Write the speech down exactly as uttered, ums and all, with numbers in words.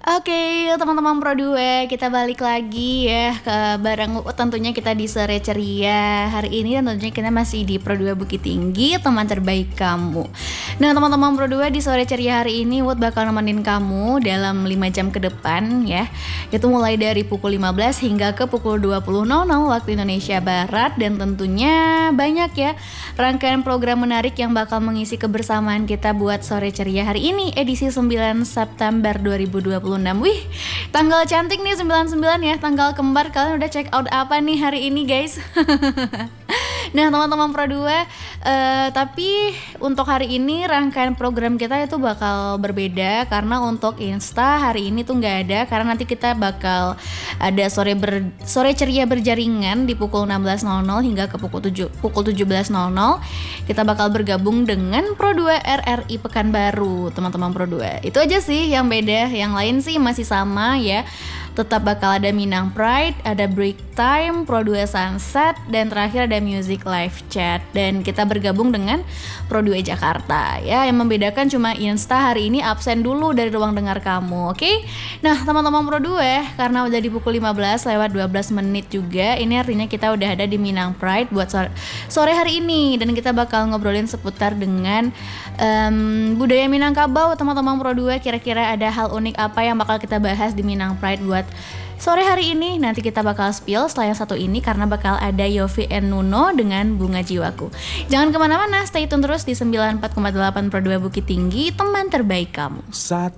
Oke, teman-teman Pro dua, kita balik lagi ya ke bareng Uut, tentunya kita di Sore Ceria hari ini, dan tentunya kita masih di Pro dua Bukit Tinggi, teman terbaik kamu. Nah, teman-teman Pro dua, di Sore Ceria hari ini Uut bakal nemenin kamu dalam lima jam ke depan ya. Itu mulai dari pukul lima belas hingga ke pukul dua puluh nol nol waktu Indonesia Barat, dan tentunya banyak ya rangkaian program menarik yang bakal mengisi kebersamaan kita buat Sore Ceria hari ini edisi sembilan September dua ribu dua puluh enam. Wih, tanggal cantik nih, sembilan puluh sembilan ya, tanggal kembar. Kalian udah check out apa nih hari ini guys? Nah, teman-teman Pro dua, uh, tapi untuk hari ini rangkaian program kita itu bakal berbeda, karena untuk Insta hari ini tuh nggak ada, karena nanti kita bakal ada sore ber, sore ceria berjaringan di pukul enam belas nol nol hingga ke pukul tujuh pukul tujuh belas nol nol. Kita bakal bergabung dengan Pro dua R R I Pekanbaru, teman-teman Pro dua. Itu aja sih yang beda, yang lain sih masih sama ya. Tetap bakal ada Minang Pride, ada Break Time, Pro dua Sunset, dan terakhir ada Music Live Chat. Dan kita bergabung dengan Pro dua Jakarta ya. Yang membedakan cuma Insta hari ini absen dulu dari ruang dengar kamu, oke? Okay? Nah, teman-teman Pro dua, karena udah di pukul lima belas lewat dua belas menit juga, ini artinya kita udah ada di Minang Pride buat sore, sore hari ini. Dan kita bakal ngobrolin seputar dengan um, budaya Minangkabau, teman-teman Pro dua. Kira-kira ada hal unik apa yang bakal kita bahas di Minang Pride buat sore hari ini. Nanti kita bakal spill setelah yang satu ini, karena bakal ada Yofi and Nuno dengan Bunga Jiwaku. Jangan kemana-mana, stay tune terus di sembilan puluh empat koma delapan Pro dua Bukit Tinggi, teman terbaik kamu. Saat